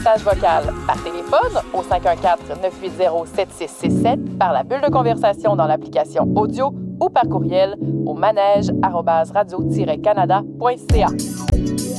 Message vocal par téléphone au 514-980-7667, par la bulle de conversation dans l'application audio ou par courriel au manège@radio-canada.ca.